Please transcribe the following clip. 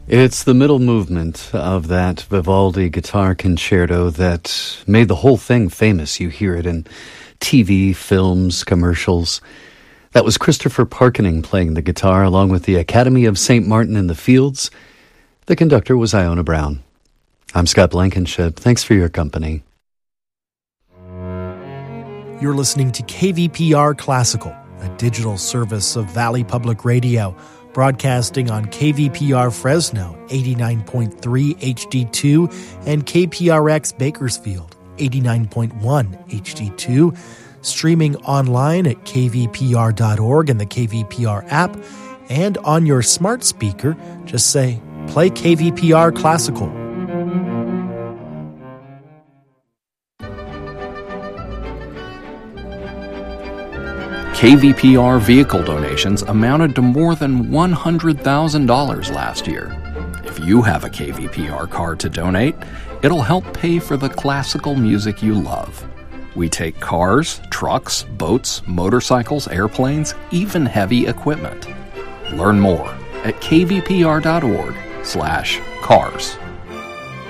It's the middle movement of that Vivaldi guitar concerto that made the whole thing famous. You hear it in TV, films, commercials. That was Christopher Parkening playing the guitar along with the Academy of St. Martin in the Fields. The conductor was Iona Brown. I'm Scott Blankenship. Thanks for your company. You're listening to KVPR Classical, a digital service of Valley Public Radio, broadcasting on KVPR Fresno 89.3 HD2 and KPRX Bakersfield 89.1 HD2, streaming online at kvpr.org and the KVPR app, and on your smart speaker, just say, play KVPR Classical. KVPR vehicle donations amounted to more than $100,000 last year. If you have a KVPR card to donate, it'll help pay for the classical music you love. We take cars, trucks, boats, motorcycles, airplanes, even heavy equipment. Learn more at kvpr.org/cars.